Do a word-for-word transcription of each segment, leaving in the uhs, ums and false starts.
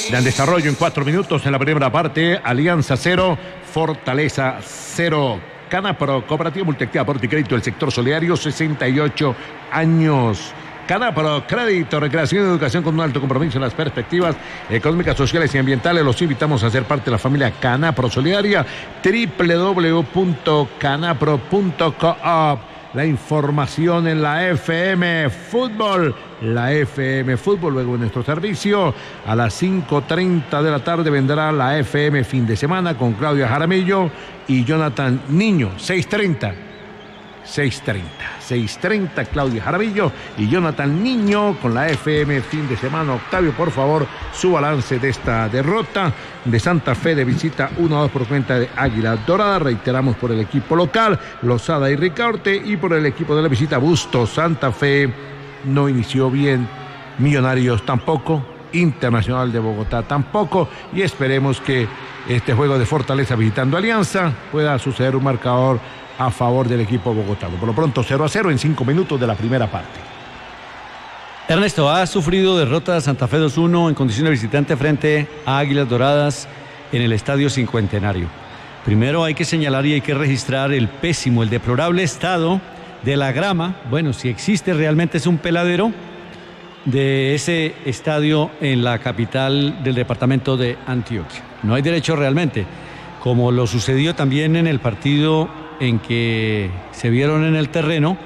Dan desarrollo en cuatro minutos en la primera parte. Alianza cero, Fortaleza cero. Canapro, Cooperativa Multiactiva Porticrédito del sector solidario, sesenta y ocho años. Canapro, crédito, recreación y educación con un alto compromiso en las perspectivas económicas, sociales y ambientales. Los invitamos a ser parte de la familia Canapro Solidaria. doble u doble u doble u punto canapro punto coop. La información en la F M Fútbol. La F M Fútbol, luego en nuestro servicio. A las cinco treinta de la tarde vendrá la F M Fin de Semana con Claudia Jaramillo y Jonathan Niño. seis treinta. seis treinta. seis treinta, Claudia Jaramillo y Jonathan Niño con la F M Fin de Semana. Octavio, por favor, su balance de esta derrota de Santa Fe de visita uno a dos por cuenta de Águila Dorada. Reiteramos por el equipo local, Lozada y Ricaurte, y por el equipo de la visita, Bustos. Santa Fe no inició bien, Millonarios tampoco, Internacional de Bogotá tampoco, y esperemos que este juego de Fortaleza visitando Alianza pueda suceder un marcador a favor del equipo bogotano. Por lo pronto cero a cero en cinco minutos de la primera parte. Ernesto, ha sufrido derrota Santa Fe dos uno en condición de visitante frente a Águilas Doradas en el Estadio Cincuentenario. Primero hay que señalar y hay que registrar el pésimo, el deplorable estado de la grama, bueno, si existe realmente es un peladero, de ese estadio en la capital del departamento de Antioquia. No hay derecho realmente, como lo sucedió también en el partido en que se vieron en el terreno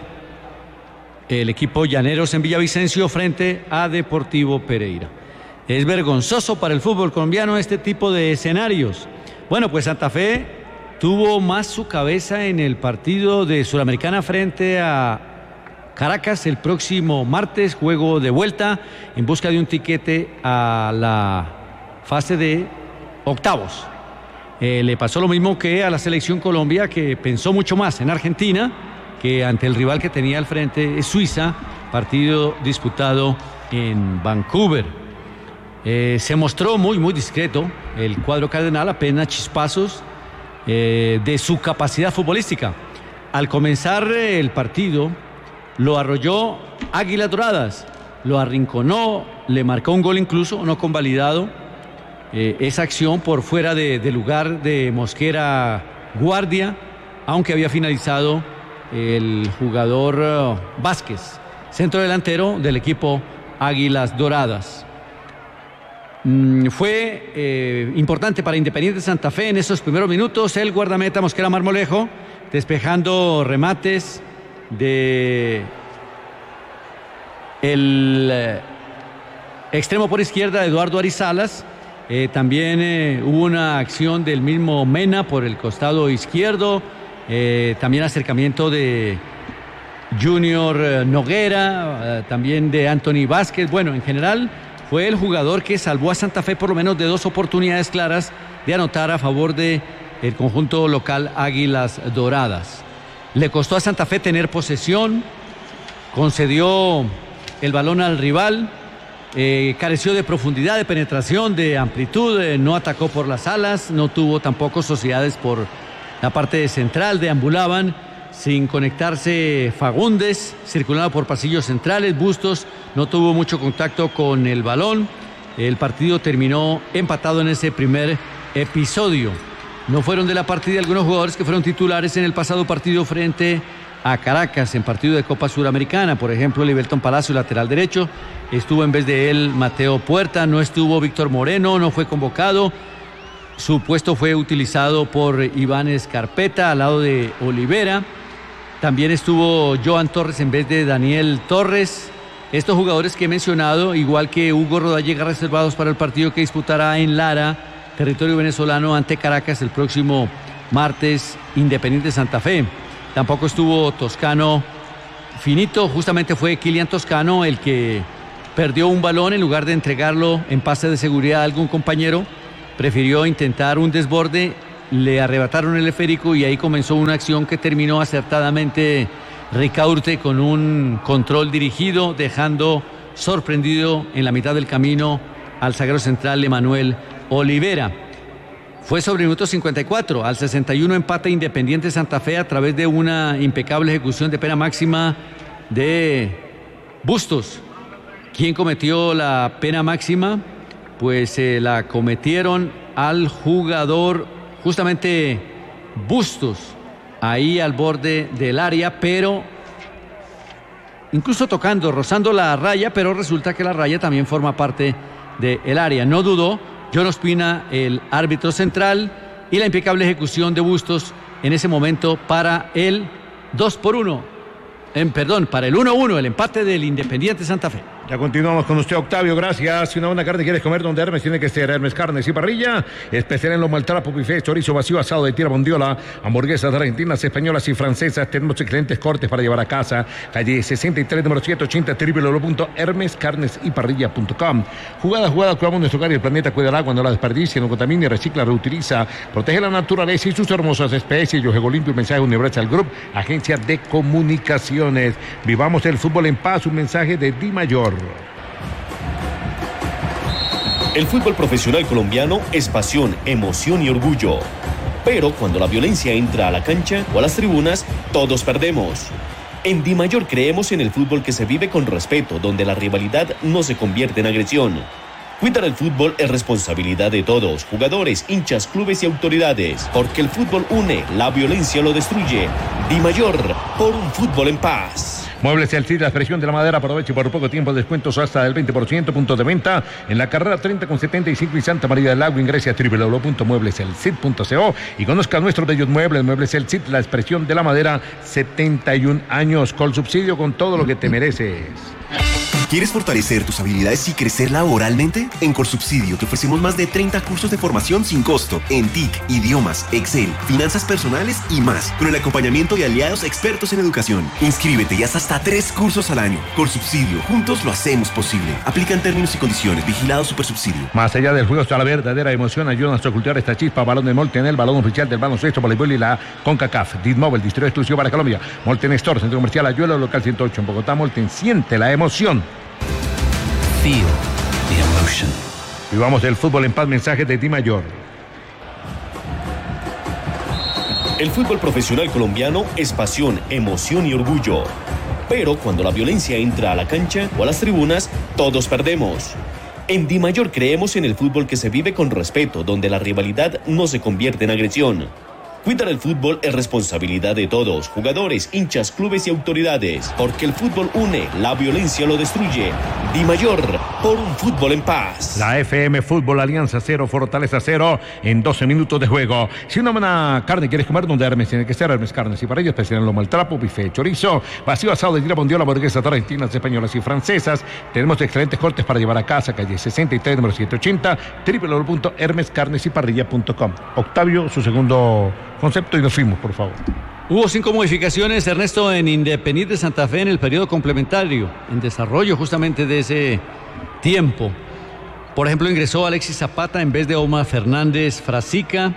el equipo Llaneros en Villavicencio frente a Deportivo Pereira. Es vergonzoso para el fútbol colombiano este tipo de escenarios. Bueno, pues Santa Fe tuvo más su cabeza en el partido de Suramericana frente a Caracas el próximo martes, juego de vuelta en busca de un tiquete a la fase de octavos. Eh, le pasó lo mismo que a la selección Colombia, que pensó mucho más en Argentina que ante el rival que tenía al frente, es Suiza, partido disputado en Vancouver. Eh, se mostró muy, muy discreto el cuadro cardenal, apenas chispazos eh, de su capacidad futbolística. Al comenzar el partido, lo arrolló Águilas Doradas, lo arrinconó, le marcó un gol incluso, no convalidado. Eh, esa acción por fuera de, de lugar de Mosquera Guardia, aunque había finalizado el jugador uh, Vázquez, centro delantero del equipo Águilas Doradas. Mm, fue eh, importante para Independiente Santa Fe en esos primeros minutos el guardameta Mosquera Marmolejo, despejando remates de el eh, extremo por izquierda Eduardo Arizalas. Eh, también eh, hubo una acción del mismo Mena por el costado izquierdo, eh, también acercamiento de Junior Noguera, eh, también de Anthony Vázquez. Bueno, en general fue el jugador que salvó a Santa Fe por lo menos de dos oportunidades claras de anotar a favor del conjunto local Águilas Doradas. Le costó a Santa Fe tener posesión, concedió el balón al rival. Eh, careció de profundidad, de penetración, de amplitud, eh, no atacó por las alas, no tuvo tampoco sociedades por la parte central, deambulaban sin conectarse Fagundes, circulando por pasillos centrales. Bustos no tuvo mucho contacto con el balón. El partido terminó empatado en ese primer episodio. No fueron de la partida algunos jugadores que fueron titulares en el pasado partido frente a Caracas en partido de Copa Suramericana. Por ejemplo, Libertón Palacio, lateral derecho, estuvo en vez de él Mateo Puerta, no estuvo Víctor Moreno, no fue convocado. Su puesto fue utilizado por Iván Escarpeta al lado de Olivera. También estuvo Joan Torres en vez de Daniel Torres. Estos jugadores que he mencionado, igual que Hugo Rodallega, reservados para el partido que disputará en Lara, territorio venezolano, ante Caracas el próximo martes, Independiente Santa Fe. Tampoco estuvo Toscano Finito, justamente fue Kilian Toscano el que perdió un balón en lugar de entregarlo en pase de seguridad a algún compañero. Prefirió intentar un desborde, le arrebataron el esférico y ahí comenzó una acción que terminó acertadamente Ricaurte con un control dirigido, dejando sorprendido en la mitad del camino al zaguero central Emanuel Olivera. Fue sobre el minuto cincuenta y cuatro, al sesenta y uno empata Independiente Santa Fe a través de una impecable ejecución de pena máxima de Bustos. ¿Quién cometió la pena máxima? pues eh, la cometieron al jugador justamente Bustos, ahí al borde del área, pero incluso tocando, rozando la raya, pero resulta que la raya también forma parte del área. No dudó John Ospina, el árbitro central, y la impecable ejecución de Bustos en ese momento para el dos por uno, en, perdón, para el uno uno, el empate del Independiente Santa Fe. Ya continuamos con usted, Octavio, gracias. Si una buena carne quieres comer donde Hermes, tiene que ser Hermes Carnes y Parrilla, especial en lomo al trapo, buffet, chorizo vacío, asado de tira bondiola, hamburguesas argentinas, españolas y francesas. Tenemos excelentes cortes para llevar a casa. Calle sesenta y tres, número ciento ochenta, doble u doble u doble u punto hermes carnes y parrilla punto com. Jugada, jugada, cuidamos nuestro hogar y el planeta, cuida el agua, no la desperdicia, no contamina, recicla, reutiliza, protege la naturaleza y sus hermosas especies. Yo juego limpio, un mensaje Universal Group, agencia de comunicaciones. Vivamos el fútbol en paz, un mensaje de Di Mayor. El fútbol profesional colombiano es pasión, emoción y orgullo. Pero cuando la violencia entra a la cancha o a las tribunas, todos perdemos. En Di Mayor creemos en el fútbol que se vive con respeto, donde la rivalidad no se convierte en agresión. Cuidar el fútbol es responsabilidad de todos, jugadores, hinchas, clubes y autoridades, porque el fútbol une, la violencia lo destruye. Di Mayor, por un fútbol en paz. Muebles El Cid, la expresión de la madera, aproveche por poco tiempo descuentos hasta del veinte por ciento, puntos de venta en la carrera treinta con setenta y cinco y Santa María del Agua. Ingrese a doble u doble u doble u punto muebles el cid punto co y conozca nuestros bellos muebles. Muebles El Cid, la expresión de la madera, setenta y un años, con subsidio, con todo lo que te mereces. ¿Quieres fortalecer tus habilidades y crecer laboralmente? En Corsubsidio te ofrecemos más de treinta cursos de formación sin costo en T I C, idiomas, Excel, finanzas personales y más, con el acompañamiento de aliados expertos en educación. Inscríbete y haz hasta tres cursos al año. Corsubsidio, juntos lo hacemos posible. Aplican términos y condiciones. Vigilado Supersubsidio. Más allá del juego está la verdadera emoción. Ayúdanos a ocultar esta chispa. Balón de Molten, el balón oficial del baloncesto, voleibol y la CONCACAF. Dismóvil, distribuidor exclusivo para Colombia. Molten Store, Centro Comercial Ayuela, local ciento ocho en Bogotá. Molten, siente la emoción. Feel the emotion. Vivamos el fútbol en paz, mensaje de Di Mayor. El fútbol profesional colombiano es pasión, emoción y orgullo. Pero cuando la violencia entra a la cancha o a las tribunas, todos perdemos. En Di Mayor creemos en el fútbol que se vive con respeto, donde la rivalidad no se convierte en agresión. Cuidar el fútbol es responsabilidad de todos, jugadores, hinchas, clubes y autoridades, porque el fútbol une, la violencia lo destruye. Di Mayor, por un fútbol en paz. La F M Fútbol, Alianza cero, Fortaleza cero, en doce minutos de juego. Si una buena carne quieres comer, donde Hermes tiene que ser Hermes Carnes y Parrilla, especial en lomo al trapo, buffet, chorizo, vacío, asado de tira bondiola, hamburguesas argentinas, españolas y francesas. Tenemos excelentes cortes para llevar a casa, calle sesenta y tres, número ciento ochenta, doble u doble u doble u punto hermes carnes y parrilla punto com. Octavio, su segundo concepto y nos fuimos, por favor. Hubo cinco modificaciones, Ernesto, en Independiente Santa Fe en el periodo complementario, en desarrollo justamente de ese tiempo. Por ejemplo, ingresó Alexis Zapata en vez de Omar Fernández Frasica,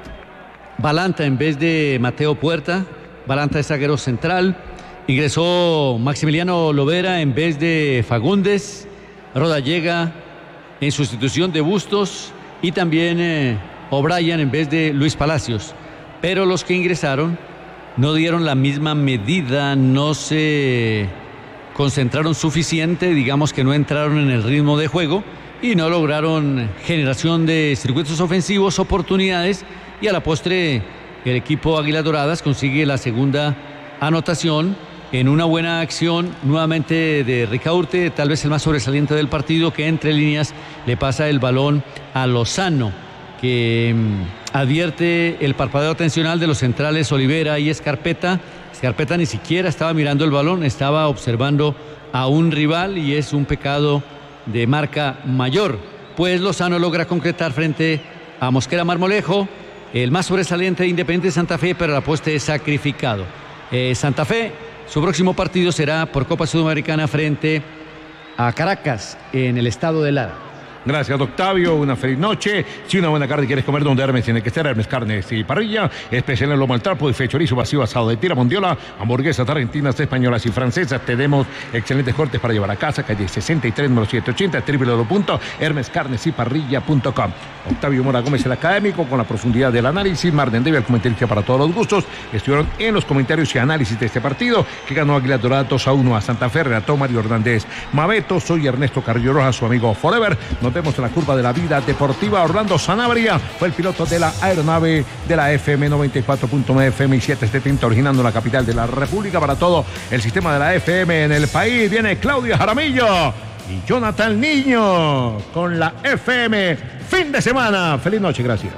Balanta en vez de Mateo Puerta, Balanta es zaguero central, ingresó Maximiliano Lovera en vez de Fagundes, Rodallega en sustitución de Bustos y también eh, O'Brien en vez de Luis Palacios. Pero los que ingresaron no dieron la misma medida, no se concentraron suficiente, digamos que no entraron en el ritmo de juego y no lograron generación de circuitos ofensivos, oportunidades, y a la postre el equipo Águilas Doradas consigue la segunda anotación en una buena acción nuevamente de Ricaurte, tal vez el más sobresaliente del partido, que entre líneas le pasa el balón a Lozano, que mmm, advierte el parpadeo atencional de los centrales Olivera y Escarpeta. Escarpeta ni siquiera estaba mirando el balón, estaba observando a un rival y es un pecado de marca mayor. Pues Lozano logra concretar frente a Mosquera Marmolejo, el más sobresaliente de Independiente Santa Fe, pero la poste es sacrificado. Eh, Santa Fe, su próximo partido será por Copa Sudamericana frente a Caracas en el estado de Lara. Gracias, Octavio. Una feliz noche. Si una buena carne quieres comer, donde Hermes tiene que ser Hermes Carnes y Parrilla, especial en lomo al trapo, buffet, chorizo vacío, asado de tira bondiola, hamburguesas argentinas, españolas y francesas. Tenemos excelentes cortes para llevar a casa, calle sesenta y tres, número ciento ochenta, doble u doble u doble u punto hermes carnes y parrilla punto com. Octavio Mora Gómez, el académico, con la profundidad del análisis. Marden Debe, el comentarista para todos los gustos. Estuvieron en los comentarios y análisis de este partido, que ganó Águilas Doradas dos a uno a Santa Fe. Relató Mario Hernández Mabeto. Soy Ernesto Carrillo Rojas, su amigo Forever. Nos vemos en la curva de la vida deportiva. Orlando Sanabria fue el piloto de la aeronave de la F M noventa y cuatro punto nueve F M y setecientos setenta, originando la capital de la República para todo el sistema de la F M en el país. Viene Claudia Jaramillo y Jonathan Niño con la F M. Fin de semana. Feliz noche, gracias.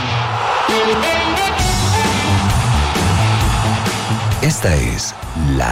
Esta es la